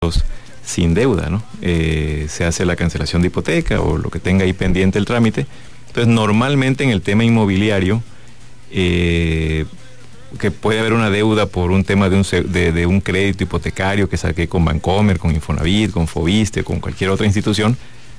sin deuda, ¿no? Se hace la cancelación de hipoteca o lo que tenga ahí pendiente el trámite. Entonces, normalmente en el tema inmobiliario, que puede haber una deuda por un tema de un crédito hipotecario que saqué con Bancomer, con Infonavit, con Fobiste, con cualquier otra institución,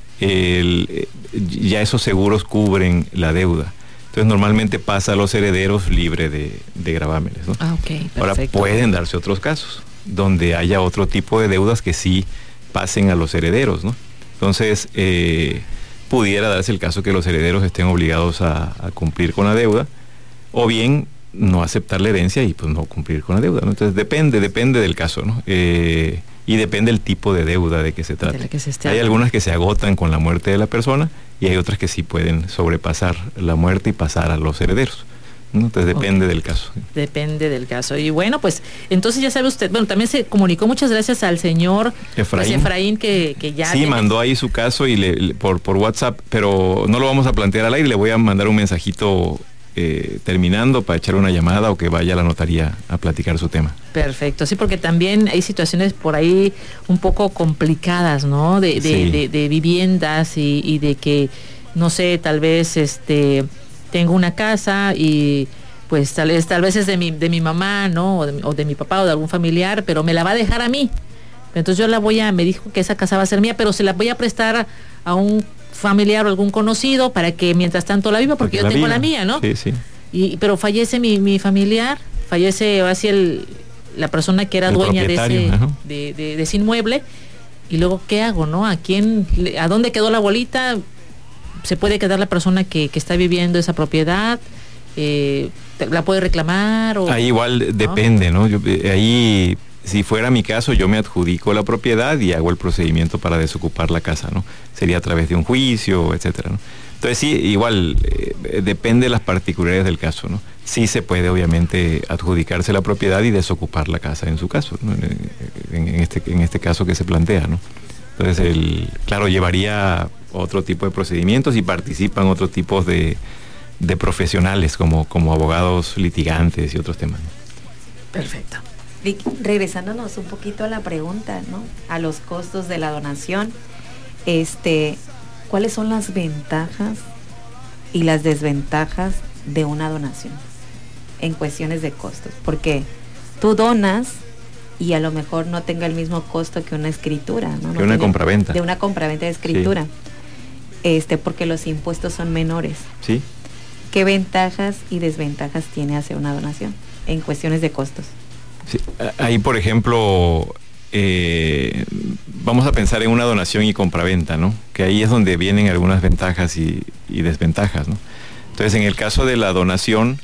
ya esos seguros cubren la deuda. Entonces normalmente pasa a los herederos libre de gravámenes, ¿no? Okay, ahora pueden darse otros casos donde haya otro tipo de deudas que sí pasen a los herederos, ¿no? Entonces pudiera darse el caso que los herederos estén obligados a cumplir con la deuda, o bien no aceptar la herencia y pues no cumplir con la deuda, ¿no? Entonces depende del caso, ¿no? Y depende el tipo de deuda de que se trate. Hay algunas que se agotan con la muerte de la persona y hay otras que sí pueden sobrepasar la muerte y pasar a los herederos, ¿no? Entonces depende del caso. Depende del caso. Y bueno, pues entonces ya sabe usted, bueno, también se comunicó, muchas gracias al señor Efraín que ya... Sí, mandó ahí su caso y por WhatsApp, pero no lo vamos a plantear al aire, le voy a mandar un mensajito terminando para echar una llamada o que vaya a la notaría a platicar su tema. Perfecto, sí, porque también hay situaciones por ahí un poco complicadas, ¿no? De viviendas y de que, no sé, tal vez tengo una casa y pues tal vez es de mi mamá, ¿no? O de mi papá o de algún familiar, pero me la va a dejar a mí. Entonces me dijo que esa casa va a ser mía, pero se la voy a prestar a un familiar o algún conocido para que mientras tanto la viva, porque yo tengo la mía, ¿no? Sí, sí. Pero fallece mi familiar, fallece ahora sí la persona que era dueña de ese inmueble, y luego ¿qué hago, no? ¿A dónde quedó la bolita? ¿Se puede quedar la persona que está viviendo esa propiedad? ¿La puede reclamar? Ahí igual depende, ¿no? Ahí, si fuera mi caso, yo me adjudico la propiedad y hago el procedimiento para desocupar la casa, ¿no? Sería a través de un juicio, etcétera, ¿no? Entonces sí, igual depende de las particularidades del caso, ¿no? Sí se puede obviamente adjudicarse la propiedad y desocupar la casa en su caso, ¿no? En este caso que se plantea, ¿no? Entonces claro, llevaría otro tipo de procedimientos y participan otros tipos de profesionales como abogados litigantes y otros temas, ¿no? Perfecto. Regresándonos un poquito a la pregunta, ¿no? A los costos de la donación, ¿cuáles son las ventajas y las desventajas de una donación en cuestiones de costos? Porque tú donas y a lo mejor no tenga el mismo costo que una escritura, ¿no? Que una compraventa. De una compraventa de escritura. Sí. Porque los impuestos son menores. Sí. ¿Qué ventajas y desventajas tiene hacer una donación en cuestiones de costos? Sí. Ahí, por ejemplo, vamos a pensar en una donación y compraventa, ¿no? Que ahí es donde vienen algunas ventajas y desventajas, ¿no? Entonces, en el caso de la donación,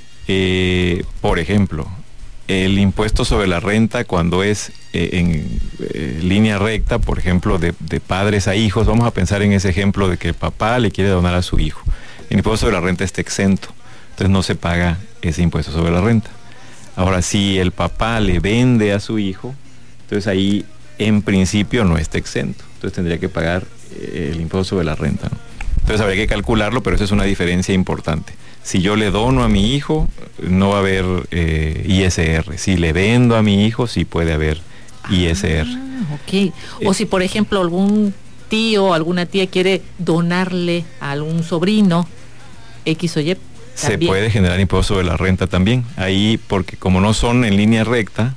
por ejemplo, el impuesto sobre la renta, cuando es en línea recta, por ejemplo, de padres a hijos, vamos a pensar en ese ejemplo de que el papá le quiere donar a su hijo. El impuesto sobre la renta está exento, entonces no se paga ese impuesto sobre la renta. Ahora, si el papá le vende a su hijo, entonces ahí en principio no está exento, entonces tendría que pagar el impuesto sobre la renta, ¿no? Entonces habría que calcularlo, pero eso es una diferencia importante. Si yo le dono a mi hijo, no va a haber ISR. Si le vendo a mi hijo, sí puede haber ISR. Ok. O si, por ejemplo, algún tío o alguna tía quiere donarle a algún sobrino, X o Y, se puede generar impuesto sobre la renta también. Ahí, porque como no son en línea recta,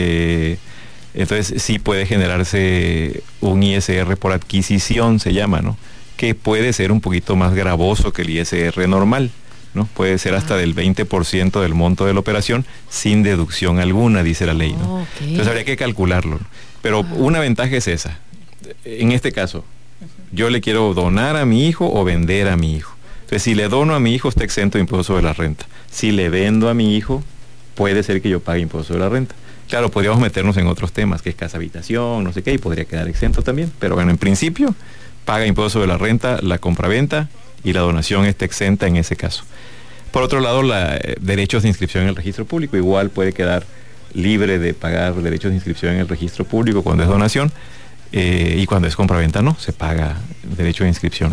entonces sí puede generarse un ISR por adquisición, se llama, ¿no? Que puede ser un poquito más gravoso que el ISR normal, ¿no? Puede ser hasta del 20% del monto de la operación sin deducción alguna, dice la ley, ¿no? Entonces habría que calcularlo. Pero una ventaja es esa. En este caso, yo le quiero donar a mi hijo o vender a mi hijo. Entonces, si le dono a mi hijo, está exento de impuesto sobre la renta. Si le vendo a mi hijo, puede ser que yo pague impuesto sobre la renta. Claro, podríamos meternos en otros temas, que es casa habitación, no sé qué, y podría quedar exento también. Pero bueno, en principio, paga impuesto sobre la renta, la compraventa, y la donación está exenta en ese caso. Por otro lado, derechos de inscripción en el registro público, igual puede quedar libre de pagar derechos de inscripción en el registro público cuando es donación. Y cuando es compraventa no, se paga derecho de inscripción.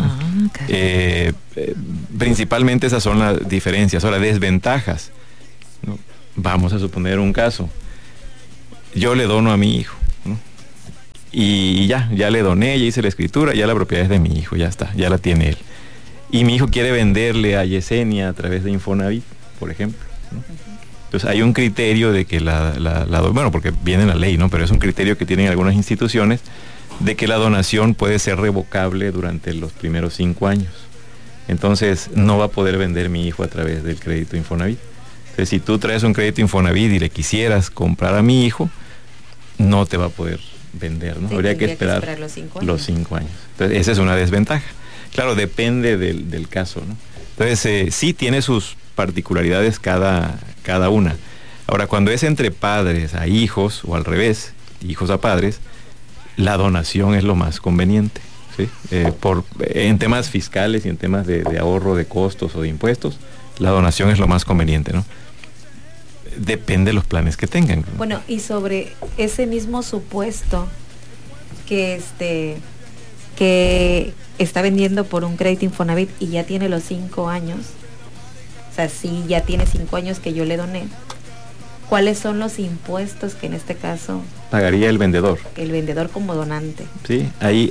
Principalmente esas son las diferencias. Ahora, desventajas, ¿no? Vamos a suponer un caso. Yo le dono a mi hijo, ¿no? y ya le doné, ya hice la escritura, ya la propiedad es de mi hijo, ya está, ya la tiene él. Y mi hijo quiere venderle a Yesenia a través de Infonavit, por ejemplo, ¿no? Entonces hay un criterio de que bueno, porque viene en la ley, ¿no? Pero es un criterio que tienen algunas instituciones de que la donación puede ser revocable durante los primeros 5 años. Entonces no va a poder vender mi hijo a través del crédito Infonavit. Entonces si tú traes un crédito Infonavit y le quisieras comprar a mi hijo, no te va a poder vender, ¿no? Sí, habría que esperar los 5 años. Entonces esa es una desventaja. Claro, depende del caso, ¿no? Entonces sí tiene sus particularidades cada una. Ahora, cuando es entre padres a hijos o al revés, hijos a padres, la donación es lo más conveniente, ¿sí? En temas fiscales y en temas de ahorro de costos o de impuestos, la donación es lo más conveniente, ¿no? Depende de los planes que tengan. Bueno, y sobre ese mismo supuesto que está vendiendo por un crédito Infonavit y ya tiene los 5 años, o sea, sí, ya tiene 5 años que yo le doné, ¿cuáles son los impuestos que en este caso pagaría el vendedor? El vendedor como donante. Sí,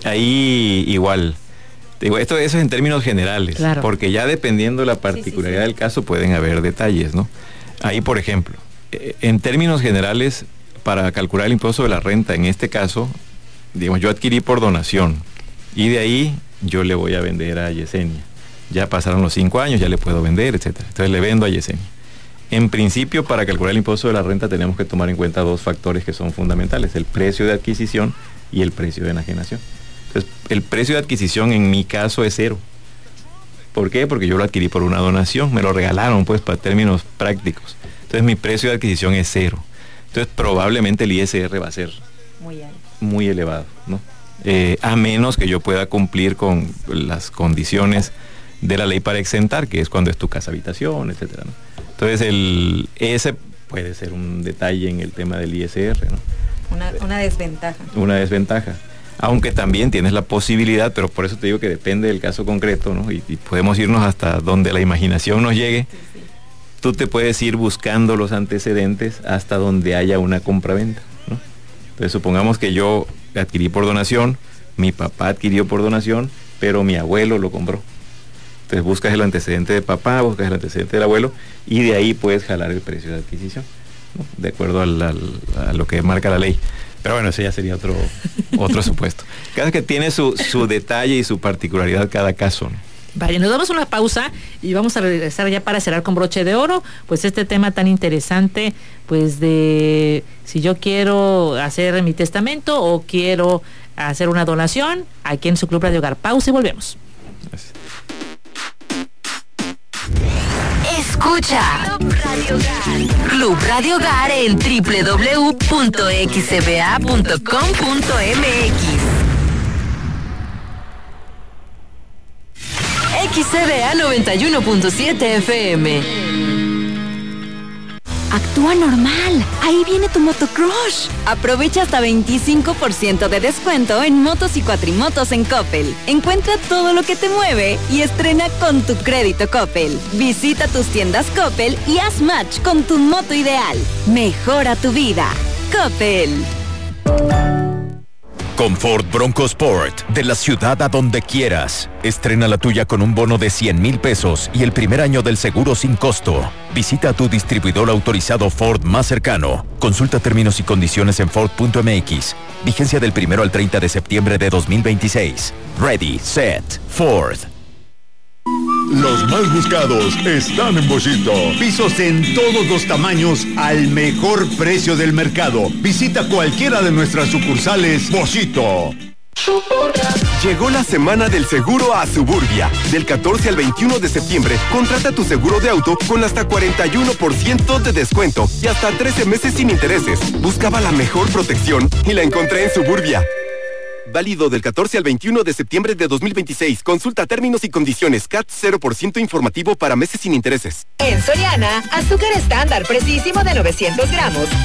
ahí igual. Digo, eso es en términos generales, claro, porque ya dependiendo de la particularidad del caso pueden haber detalles, ¿no? Ahí, por ejemplo, en términos generales, para calcular el impuesto sobre la renta, en este caso, digamos, yo adquirí por donación y de ahí yo le voy a vender a Yesenia. Ya pasaron los 5 años, ya le puedo vender, etcétera. Entonces le vendo a Yesenia. En principio, para calcular el impuesto de la renta tenemos que tomar en cuenta 2 factores que son fundamentales: el precio de adquisición y el precio de enajenación. Entonces, el precio de adquisición en mi caso es 0. ¿Por qué? Porque yo lo adquirí por una donación, me lo regalaron, pues, para términos prácticos. Entonces mi precio de adquisición es 0. Entonces probablemente el ISR va a ser muy elevado, ¿no? A menos que yo pueda cumplir con las condiciones de la ley para exentar, que es cuando es tu casa habitación, etcétera, ¿no? Entonces ese puede ser un detalle en el tema del ISR, ¿no? Una desventaja. Una desventaja. Aunque también tienes la posibilidad, pero por eso te digo que depende del caso concreto, ¿no? Y podemos irnos hasta donde la imaginación nos llegue. Sí, sí. Tú te puedes ir buscando los antecedentes hasta donde haya una compraventa, ¿no? Entonces supongamos que yo adquirí por donación, mi papá adquirió por donación, pero mi abuelo lo compró. Entonces buscas el antecedente de papá, buscas el antecedente del abuelo y de ahí puedes jalar el precio de adquisición, ¿no? De acuerdo a lo que marca la ley. Pero bueno, eso ya sería otro supuesto. Cada que tiene su detalle y su particularidad cada caso, ¿no? Vale, nos damos una pausa y vamos a regresar ya para cerrar con broche de oro, pues este tema tan interesante, pues de si yo quiero hacer mi testamento o quiero hacer una donación aquí en su Club Radio Hogar. Pausa y volvemos. Gracias. Escucha Club Radio Hogar en www.xcba.com.mx. XCBA 91.7 FM. Actúa normal. Ahí viene tu motocrush. Aprovecha hasta 25% de descuento en motos y cuatrimotos en Coppel. Encuentra todo lo que te mueve y estrena con tu crédito Coppel. Visita tus tiendas Coppel y haz match con tu moto ideal. Mejora tu vida. Coppel. Con Ford Bronco Sport, de la ciudad a donde quieras. Estrena la tuya con un bono de 100,000 pesos y el primer año del seguro sin costo. Visita a tu distribuidor autorizado Ford más cercano. Consulta términos y condiciones en Ford.mx. Vigencia del 1 al 30 de septiembre de 2026. Ready, set, Ford. Los más buscados están en Boschito. Pisos en todos los tamaños al mejor precio del mercado. Visita cualquiera de nuestras sucursales Boschito. Llegó la semana del seguro a Suburbia. Del 14 al 21 de septiembre, contrata tu seguro de auto con hasta 41% de descuento y hasta 13 meses sin intereses. Buscaba la mejor protección y la encontré en Suburbia. Válido del 14 al 21 de septiembre de 2026. Consulta términos y condiciones. CAT 0% informativo para meses sin intereses. En Soriana, azúcar estándar precisísimo de 900 gramos.